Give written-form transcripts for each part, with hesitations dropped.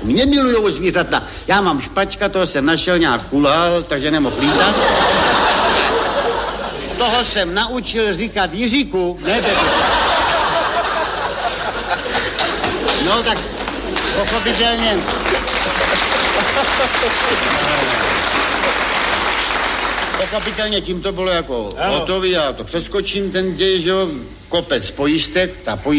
Mě milujou zvířata. Já mám špačka, toho jsem našel, nějak kulhal, takže nemohl lítat. Toho jsem naučil říkat Jiříku, ne Betu. No tak pochopitelně. Pochopitelně tím to bylo jako hotový a to přeskočím ten děj, že jo, kopec pojistek,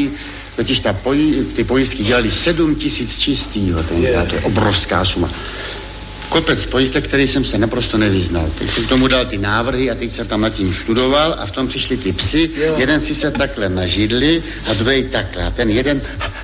ty pojistky dělali 7 000 čistýho, tenkrát, to je obrovská suma. Kopec pojistek, který jsem se naprosto nevyznal. Teď jsem tomu dal ty návrhy a teď se tam nad tím studoval a v tom přišli ty psy, jeden si se takhle na židli a druhý takhle. A ten jeden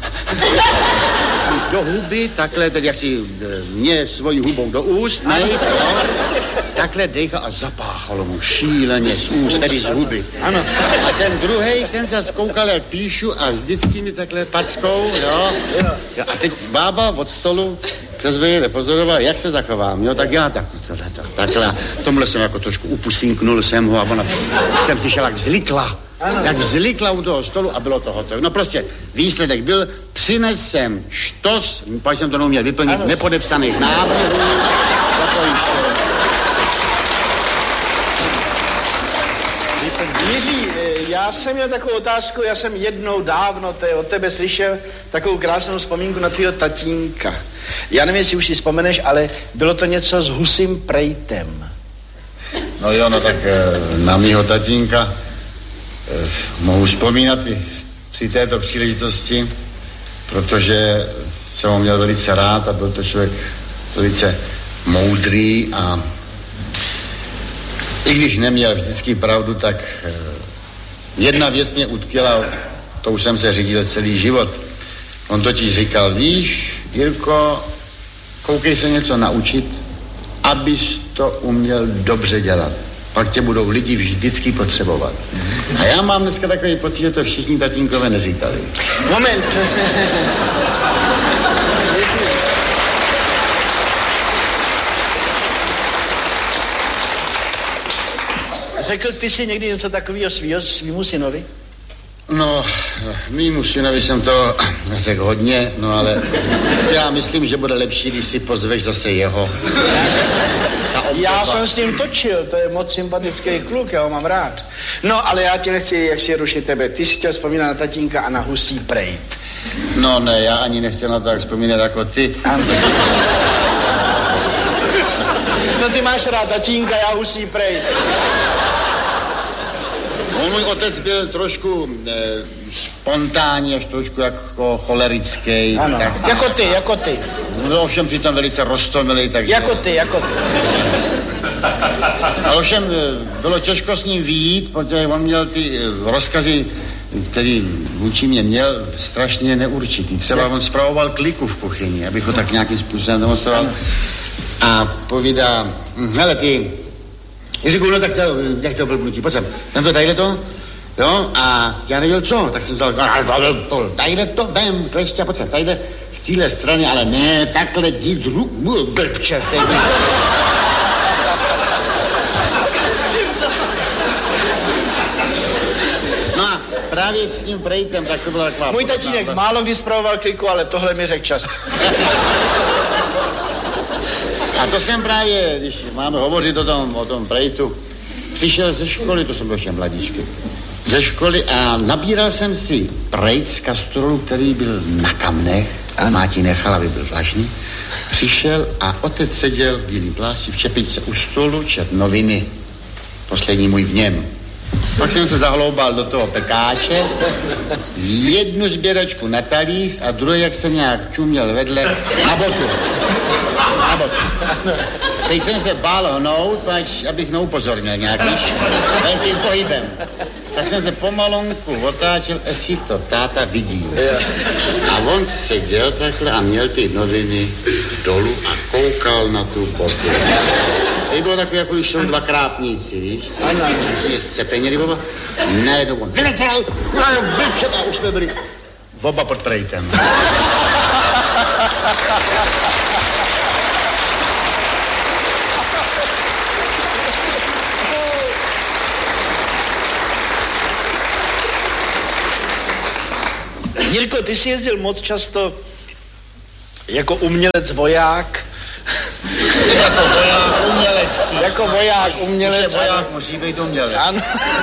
do huby, takhle, teď jak si mě svojí hubou do úst, takhle dejchal a zapáchalo mu šíleně z úst, tedy z huby. Ano. A ten druhej, ten zas koukal, jak píšu a vždycky mi takhle packou, jo. A teď bába od stolu přes vejle pozorovala, jak se zachovám, jo, tak já takhle. V tomhle jsem jako trošku upusínknul jsem ho a ona jsem slyšel, jak zlikla. Jak zlikla u toho stolu a bylo to hotové. No prostě výsledek byl, přines jsem štos, pak jsem to neuměl vyplnit, nepodepsaných návrhů, Jiří, já jsem měl takovou otázku, já jsem jednou dávno od tebe slyšel takovou krásnou vzpomínku na tvýho tatínka. Já nevím, jestli už si vzpomeneš, ale bylo to něco s husím prejtem. No jo, no tak na mýho tatínka mohu vzpomínat i při této příležitosti, protože jsem ho měl velice rád a byl to člověk velice moudrý a i když neměl vždycky pravdu, tak jedna věc mě utkvěla, to už jsem se řídil celý život. On totiž říkal, víš, Jirko, koukej se něco naučit, abys to uměl dobře dělat. Pak tě budou lidi vždycky potřebovat. A já mám dneska takový pocit, že to všichni tatínkové neříkali. Moment. Řekl ty si někdy něco takového svýmu synovi? No, mýmu synovi jsem to řekl hodně, no ale já myslím, že bude lepší, když si pozveš zase jeho. Já jsem s ním točil, to je moc sympatický kluk, já ho mám rád. No, ale já tě nechci, jak si rušit tebe. Ty jsi chtěl vzpomínat na tatínka a na husí prejt. No ne, já ani nechtěl na to tak vzpomínat jako ty. No ty máš rád tatínka, já husí prejt. Můj otec byl trošku spontánní, až trošku jako cholerický. Ano, tak, jako ty. Byl ovšem přitom velice roztomilý, takže... Jako ty. Ale ovšem bylo těžko s ním vyjít, protože on měl ty rozkazy, který vůči mě měl, strašně neurčitý. Třeba on spravoval kliku v kuchyni, abych ho tak nějakým způsobem demonstroval. A povídá, hele ty... Jiříku, no tak jak to blbnutí, pojď sem, tam to tadyhle to, jo, a já nevěděl co, tak jsem vzal, tadyhle to, vem, klešťa, pojď sem, tadyhle z téhle strany, ale ne, takhle jdi blbče, sejde. No a právě s tím prejtem, tak to byla taková... Můj tatínek málo kdy spravoval kliku, ale tohle mi řekl často. A to jsem právě, když máme hovořit o tom prejtu, přišel ze školy, to jsem byl ještě mladíčky, ze školy a nabíral jsem si prejt z kastrolu, který byl na kamnech, a máti nechal, aby byl vlažný. Přišel a otec seděl v bílý plášti v čepičce u stolu, čet noviny, poslední můj v něm. Pak jsem se zahloubal do toho pekáče, jednu sběračku na talíř a druhý, jak jsem nějak čuměl vedle, na botu. Teď jsem se bál hnout, abych neupozornil nějakým velkým pohybem. Tak jsem se pomalonku otáčel, jestli to táta vidí. A on seděl takhle a měl ty noviny dolů a koukal na tu botu. Teď bylo takové, jako když šlo dva krápníci, víš? Je scepeně ryboba. Najednou on vyletěl, a už jsme byli oba pod prejtem. Jirko, ty jsi jezdil moc často Jako umělec voják. Jako voják umělecký. Jako voják umělec. Když je voják, musí být umělec. Ano.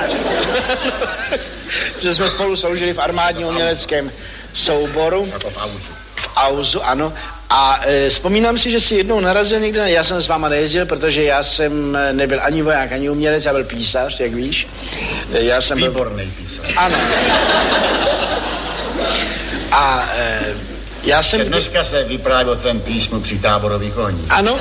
Že jsme spolu sloužili v armádním uměleckém souboru. Jako v auzu. V auzu, ano. A vzpomínám si, že si jednou narazil někde, já jsem s váma nejezdil, protože já jsem nebyl ani voják, ani umělec, já byl písař, jak víš. Já jsem Výborný písař. Ano. A já jsem... Dneska se vypráví o tvém písmu při táborových ohních. Ano.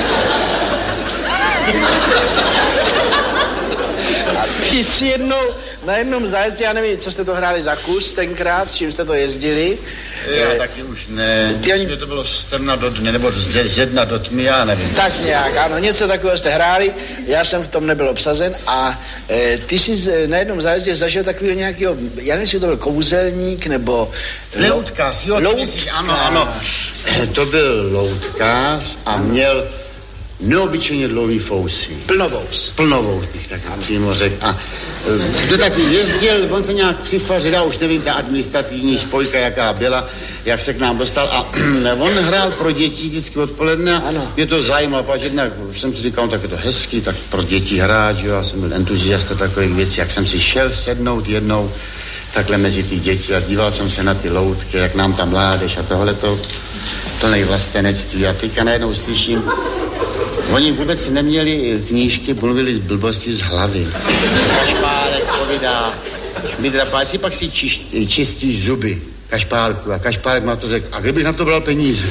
A ty jsi jednou, na jednom zájezdě, já nevím, co jste to hráli za kus tenkrát, s čím jste to jezdili. Já taky už ne, myslím, to bylo z trna do dne, nebo z jedna do tmy, já nevím. Tak nějak, ano, něco takového jste hráli, já jsem v tom nebyl obsazen a ty jsi na jednom zájezdě zažil takového nějakého, já nevím, jestli to byl kouzelník, nebo... Loutkář, jo, ano. To byl loutkář a měl neobyčejně dlouhý fousy. Plnovous bych tak přímo řekl. A to taky jezdil, on se nějak přifařil, já už nevím, ta administrativní spojka, jaká byla, jak se k nám dostal. A on hrál pro děti vždycky odpoledne. Mě to zajímalo, protože jednak jsem si říkal, tak je to hezký, tak pro děti hrát, že já jsem byl entuziasta takových věcí, jak jsem si šel sednout jednou takhle mezi ty děti a díval jsem se na ty loutky, jak nám tam mládež a tohleto plnej vlastenectví. A teďka najednou slyším, oni vůbec neměli knížky, mluvili z blbosti z hlavy. Kašpárek povídá, Šmidrapá, si pak si čistíš zuby, Kašpárku. A Kašpárek má to řekl, a kdybych na to bral peníze?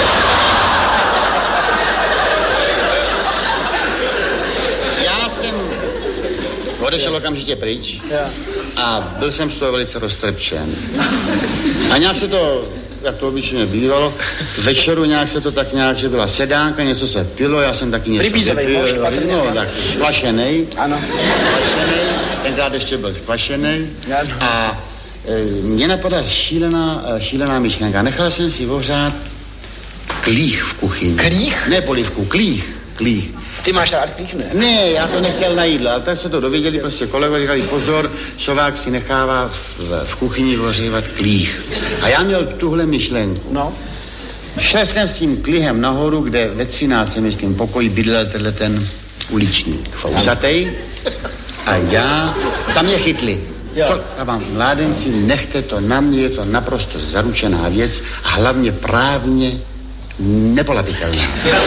Já jsem odešel okamžitě pryč a byl jsem z toho velice roztrpčen. A nějak se to, jak to obyčejně bývalo, k večeru nějak se to tak nějak, že byla sedánka, něco se pilo, já jsem taky něco vypil, no, tak skvašenej. Ano. Skvašenej, tenkrát ještě byl skvašenej. A mě napadla šílená myšlenka. Nechal jsem si ohřát klích v kuchyni. Klích? Ne polivku, klích. Ty máš rád klích, ne? Ne, já to nechtěl na jídlo, ale tak se to dověděli prostě kolegové, říkali pozor, šovák si nechává v kuchyni ohřívat klích. A já měl tuhle myšlenku. No. Šel jsem s tím klihem nahoru, kde ve 13, myslím, pokoji bydlel tenhle ten uličník, fousatej. A já, tam je chytli. Co? A vám, mládenci, nechte to na mě, je to naprosto zaručená věc a hlavně právně nepolapitelná.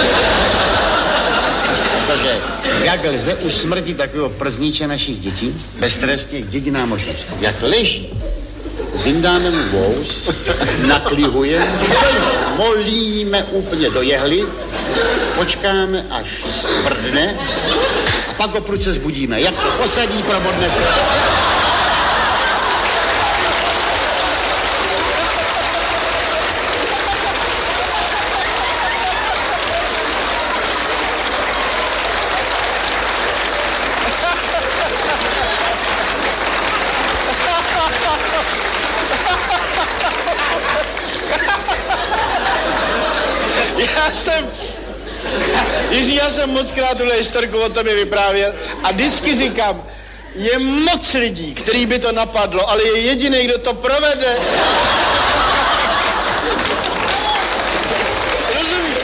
Protože jak lze usmrtit takového przníče našich dětí, beztrestně jediná možnost. Jak leží, vyndáme mu vous, naklihujeme, molíme úplně do jehly, počkáme, až sprdne a pak ho prudce zbudíme. Jak se posadí, probodne se. Já jsem mockrát tuhle historku o tobě vyprávěl a vždycky říkám, je moc lidí, který by to napadlo, ale je jediný, kdo to provede. Rozumíš?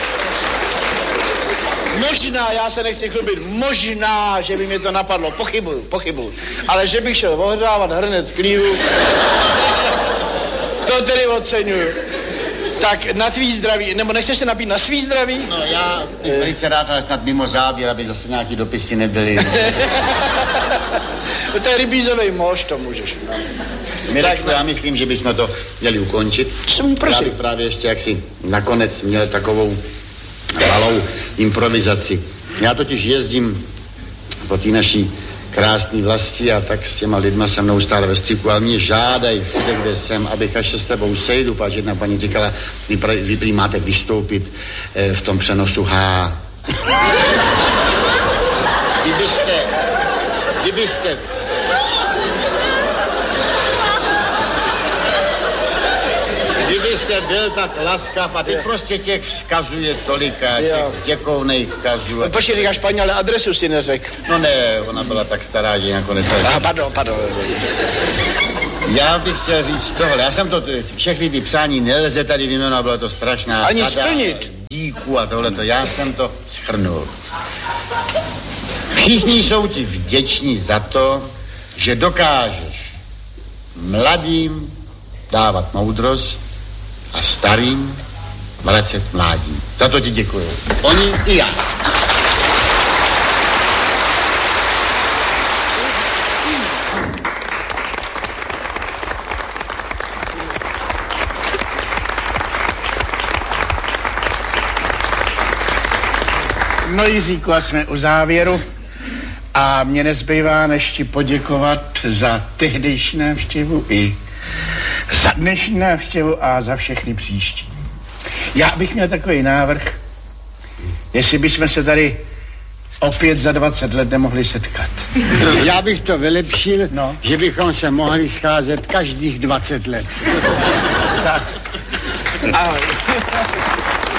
Možná, já se nechci chlubit, možná, že by mě to napadlo, pochybuju. Ale že bych šel ohřávat hrnec klívu, to tedy oceňuju. Tak na tvý zdraví, nebo nechceš se napít na svý zdraví? No já bych velice rád, ale snad mimo záběr, aby zase nějaký dopisy nebyly. To je rybízovej mož, to můžeš. No. Mirečku, já myslím, že bychom to měli ukončit. Já bych právě ještě jaksi nakonec měl takovou malou improvizaci. Já totiž jezdím po té naší krásný vlasti a tak s těma lidma se mnou stále ve styku, ale mě žádají všude, kde jsem, abych až se s tebou sejdu, protože jedna paní říkala, vy prý máte vystoupit v tom přenosu H. Kdybyste byl tak laskav a teď prostě těch vzkazuje tolika, těch děkovných vzkazů. Počkej, říkáš paní, ale adresu si neřekl. No ne, ona byla tak stará, že nakonec... Aha, pardon. Já bych chtěl říct tohle. Já jsem to, všechny ty přání nelze tady vyjmenovat, bylo to strašná. Ani splnit. Díku a tohleto, já jsem to shrnul. Všichni jsou ti vděční za to, že dokážeš mladým dávat moudrost a starým vracet mládí. Za to ti děkuju. Oni i já. No Jiříku, a jsme u závěru a mě nezbývá než ti poděkovat za tehdejší návštěvu i za dnešní návštěvu a za všechny příští. Já bych měl takový návrh, jestli bychom se tady opět za 20 let nemohli setkat. Já bych to vylepšil, že bychom se mohli scházet každých 20 let. Tak. Ale...